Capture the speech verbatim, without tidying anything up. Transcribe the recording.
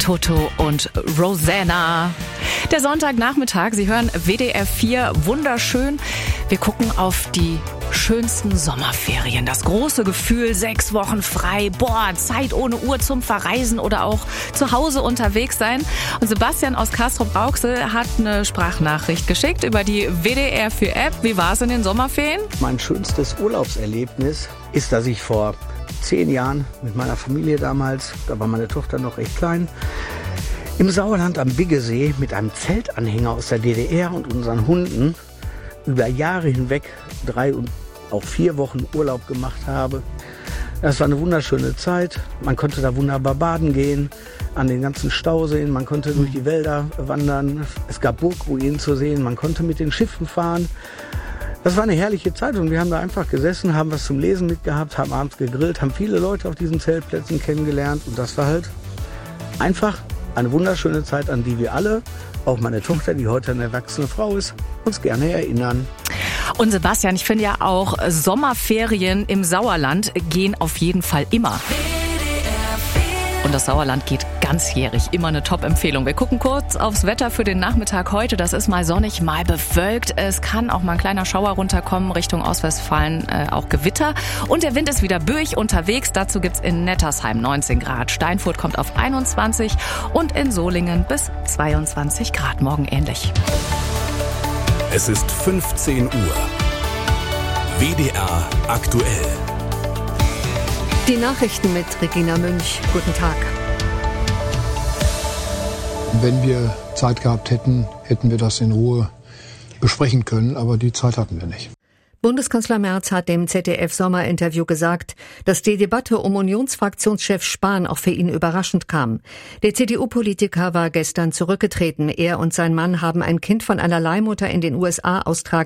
Toto und Rosanna. Der Sonntagnachmittag, Sie hören W D R vier, wunderschön. Wir gucken auf die schönsten Sommerferien. Das große Gefühl, sechs Wochen frei, boah, Zeit ohne Uhr zum Verreisen oder auch zu Hause unterwegs sein. Und Sebastian aus Castrop-Rauxel hat eine Sprachnachricht geschickt über die W D R vier App. Wie war es in den Sommerferien? Mein schönstes Urlaubserlebnis ist, dass ich vor zehn Jahren mit meiner Familie damals, da war meine Tochter noch recht klein, im Sauerland am Biggesee mit einem Zeltanhänger aus der D D R und unseren Hunden über Jahre hinweg drei und auch vier Wochen Urlaub gemacht habe. Das war eine wunderschöne Zeit. Man konnte da wunderbar baden gehen, an den ganzen Stauseen. Man konnte durch die Wälder wandern. Es gab Burgruinen zu sehen. Man konnte mit den Schiffen fahren. Das war eine herrliche Zeit und wir haben da einfach gesessen, haben was zum Lesen mitgehabt, haben abends gegrillt, haben viele Leute auf diesen Zeltplätzen kennengelernt und das war halt einfach eine wunderschöne Zeit, an die wir alle, auch meine Tochter, die heute eine erwachsene Frau ist, uns gerne erinnern. Und Sebastian, ich finde ja auch, Sommerferien im Sauerland gehen auf jeden Fall immer. Und das Sauerland geht ganzjährig. Immer eine Top-Empfehlung. Wir gucken kurz aufs Wetter für den Nachmittag heute. Das ist mal sonnig, mal bewölkt. Es kann auch mal ein kleiner Schauer runterkommen Richtung Ostwestfalen, äh, auch Gewitter. Und der Wind ist wieder böig unterwegs. Dazu gibt's in Nettersheim neunzehn Grad. Steinfurt kommt auf einundzwanzig und in Solingen bis zweiundzwanzig Grad. Morgen ähnlich. Es ist fünfzehn Uhr. W D R aktuell. Die Nachrichten mit Regina Münch. Guten Tag. Wenn wir Zeit gehabt hätten, hätten wir das in Ruhe besprechen können, aber die Zeit hatten wir nicht. Bundeskanzler Merz hat dem Z D F-Sommerinterview gesagt, dass die Debatte um Unionsfraktionschef Spahn auch für ihn überraschend kam. Der C D U-Politiker war gestern zurückgetreten. Er und sein Mann haben ein Kind von einer Leihmutter in den U S A austragen